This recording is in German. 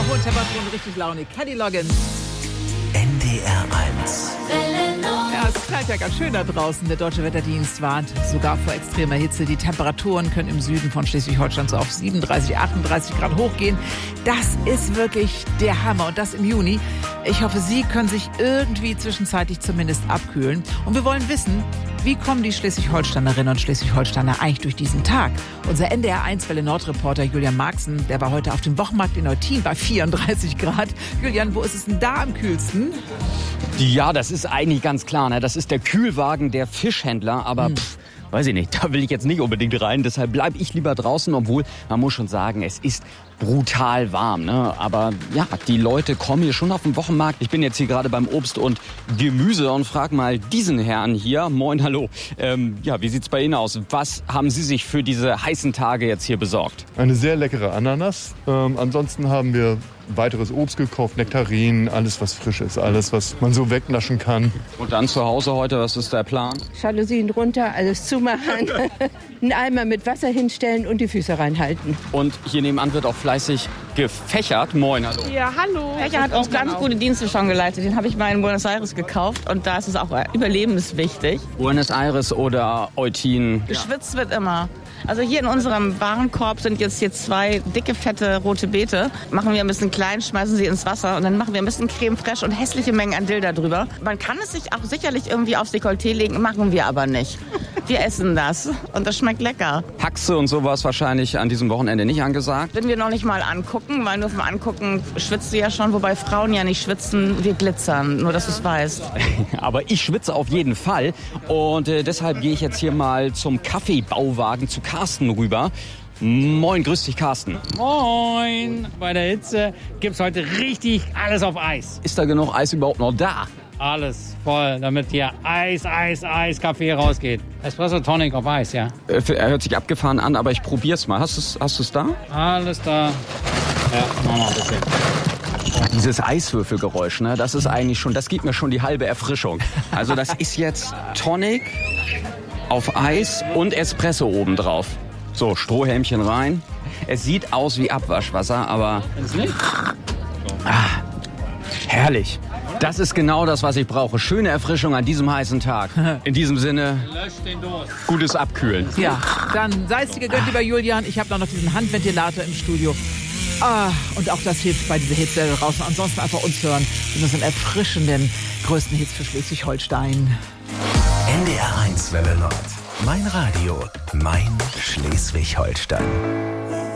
hohen Temperaturen richtig Laune. Kenny Loggins. NDR 1. Ja, es knallt ja ganz schön da draußen. Der Deutsche Wetterdienst warnt sogar vor extremer Hitze. Die Temperaturen können im Süden von Schleswig-Holstein so auf 37, 38 Grad hochgehen. Das ist wirklich der Hammer. Und das im Juni. Ich hoffe, Sie können sich irgendwie zwischenzeitlich zumindest abkühlen. Und wir wollen wissen, wie kommen die Schleswig-Holsteinerinnen und Schleswig-Holsteiner eigentlich durch diesen Tag? Unser NDR 1 Welle Nord-Reporter Julian Marxen, der war heute auf dem Wochenmarkt in Neutin bei 34 Grad. Julian, wo ist es denn da am kühlsten? Ja, das ist eigentlich ganz klar. Ne? Das ist der Kühlwagen der Fischhändler, aber weiß ich nicht, da will ich jetzt nicht unbedingt rein. Deshalb bleibe ich lieber draußen, obwohl man muss schon sagen, es ist brutal warm. Ne? Aber ja, die Leute kommen hier schon auf den Wochenmarkt. Ich bin jetzt hier gerade beim Obst und Gemüse und frage mal diesen Herrn hier. Moin, hallo. Ja, wie sieht's bei Ihnen aus? Was haben Sie sich für diese heißen Tage jetzt hier besorgt? Eine sehr leckere Ananas. Ansonsten haben wir weiteres Obst gekauft, Nektarinen, alles was frisch ist, alles was man so wegnaschen kann. Und dann zu Hause heute, was ist der Plan? Jalousien runter, alles zumachen, einen Eimer mit Wasser hinstellen und die Füße reinhalten. Und hier nebenan wird auch fleißig gefächert. Moin, hallo. Ja, hallo. Er hat uns ganz gute Dienste schon geleistet. Den habe ich mal in Buenos Aires gekauft und da ist es auch überlebenswichtig. Buenos Aires oder Eutin? Geschwitzt wird immer. Also hier in unserem Warenkorb sind jetzt hier 2 dicke, fette rote Beete. Machen wir ein bisschen klein, schmeißen sie ins Wasser und dann machen wir ein bisschen Creme fraiche und hässliche Mengen an Dill da drüber. Man kann es sich auch sicherlich irgendwie aufs Dekolleté legen, machen wir aber nicht. Wir essen das und das schmeckt lecker. Haxe und sowas wahrscheinlich an diesem Wochenende nicht angesagt? Wenn wir noch nicht mal angucken, weil nur vom Angucken schwitzt du ja schon, wobei Frauen ja nicht schwitzen, wir glitzern, nur dass du es weißt. Aber ich schwitze auf jeden Fall und deshalb gehe ich jetzt hier mal zum Kaffeebauwagen zu Carsten rüber. Moin, grüß dich, Carsten. Moin! Bei der Hitze gibt's heute richtig alles auf Eis. Ist da genug Eis überhaupt noch da? Alles voll, damit hier Eis, Kaffee rausgeht. Espresso Tonic auf Eis, ja. Er hört sich abgefahren an, aber ich probier's mal. Hast du's da? Alles da. Ja, machen wir ein bisschen. Dieses Eiswürfelgeräusch, ne, das ist eigentlich schon, das gibt mir schon die halbe Erfrischung. Also das ist jetzt Tonic auf Eis und Espresso obendrauf. So, Strohhelmchen rein. Es sieht aus wie Abwaschwasser, aber herrlich. Das ist genau das, was ich brauche. Schöne Erfrischung an diesem heißen Tag. In diesem Sinne, gutes Abkühlen. Ja, dann sei es dir gegönnt, lieber Julian. Ich habe noch diesen Handventilator im Studio. Und auch das hilft bei dieser Hitze draußen. Ansonsten einfach uns hören. In unseren erfrischenden größten Hits für Schleswig-Holstein. NDR 1 Welle Nord. Mein Radio, mein Schleswig-Holstein.